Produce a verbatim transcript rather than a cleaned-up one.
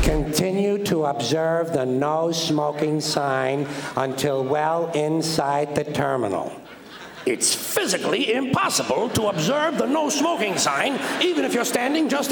Continue to observe the no smoking sign until well inside the terminal. It's physically impossible to observe the no smoking sign, even if you're standing just